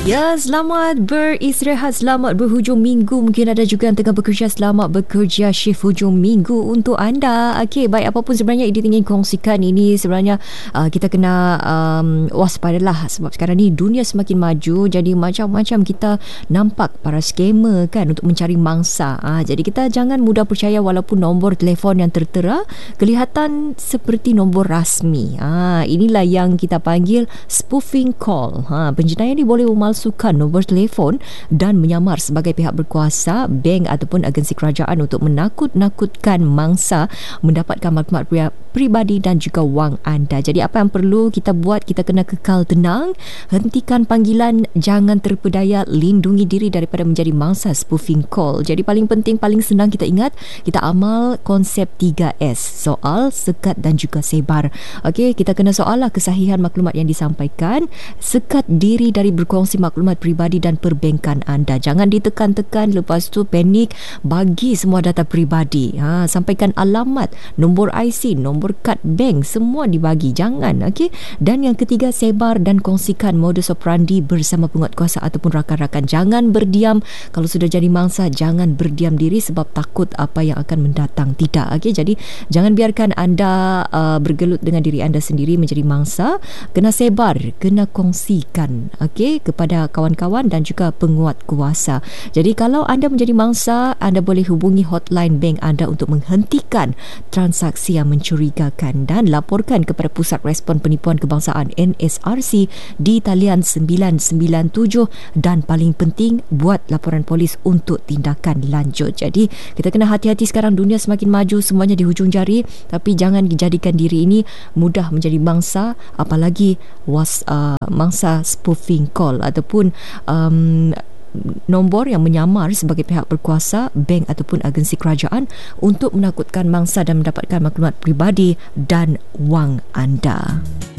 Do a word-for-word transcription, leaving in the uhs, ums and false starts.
Ya, selamat beristirahat, selamat berhujung minggu. Mungkin ada juga yang tengah bekerja, selamat bekerja shift hujung minggu untuk anda. Okey, baik, apapun sebenarnya Edith ingin kongsikan ini, sebenarnya uh, kita kena um, waspadalah sebab sekarang ni dunia semakin maju, jadi macam-macam kita nampak para scammer kan untuk mencari mangsa. Uh, jadi kita jangan mudah percaya walaupun nombor telefon yang tertera kelihatan seperti nombor rasmi. Uh, inilah yang kita panggil spoofing call. Uh, penjenayah ni boleh memalsukan nombor telefon dan menyamar sebagai pihak berkuasa, bank ataupun agensi kerajaan untuk menakut-nakutkan mangsa mendapatkan maklumat peribadi dan juga wang anda. Jadi apa yang perlu kita buat? Kita kena kekal tenang, hentikan panggilan, jangan terpedaya, lindungi diri daripada menjadi mangsa spoofing call. Jadi paling penting, paling senang kita ingat, kita amal konsep tiga S, soal, sekat dan juga sebar. Okey, kita kena soal lah kesahihan maklumat yang disampaikan, sekat diri dari berkongsi maklumat peribadi dan perbankan anda. Jangan ditekan-tekan lepas tu panik bagi semua data peribadi. Ha, sampaikan alamat, nombor I C, nombor kad bank, semua dibagi. Jangan, okey. Dan yang ketiga, sebar dan kongsikan modus operandi bersama penguatkuasa ataupun rakan-rakan. Jangan berdiam. Kalau sudah jadi mangsa, jangan berdiam diri sebab takut apa yang akan mendatang. Tidak, okey. Jadi jangan biarkan anda uh, bergelut dengan diri anda sendiri menjadi mangsa. Kena sebar, kena kongsikan, okey, kepada kawan-kawan dan juga penguat kuasa. Jadi kalau anda menjadi mangsa, anda boleh hubungi hotline bank anda untuk menghentikan transaksi yang mencurigakan dan laporkan kepada Pusat Respon Penipuan Kebangsaan N S R C di talian sembilan sembilan tujuh dan paling penting, buat laporan polis untuk tindakan lanjut. Jadi kita kena hati-hati sekarang, dunia semakin maju, semuanya di hujung jari, tapi jangan dijadikan diri ini mudah menjadi mangsa, apalagi was uh, mangsa spoofing call ataupun um, nombor yang menyamar sebagai pihak berkuasa, bank ataupun agensi kerajaan untuk menakutkan mangsa dan mendapatkan maklumat peribadi dan wang anda.